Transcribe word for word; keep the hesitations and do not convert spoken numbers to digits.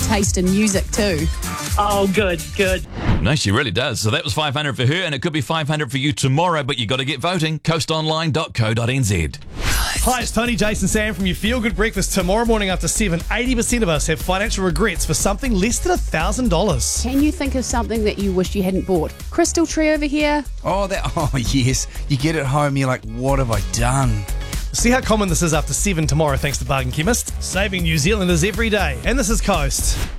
taste in music too. Oh, good, good. No, she really does. So that was five hundred for her, and it could be five hundred for you tomorrow, but you got to get voting. coast online dot co dot n z. Hi, it's Tony, Jason, Sam from your Feel Good Breakfast. Tomorrow morning after seven, eighty percent of us have financial regrets for something less than one thousand dollars. Can you think of something that you wish you hadn't bought? Crystal tree over here. Oh, that. Oh, yes. You get it home, you're like, what have I done? See how common this is after seven tomorrow thanks to Bargain Chemist. Saving New Zealanders every day. And this is Coast.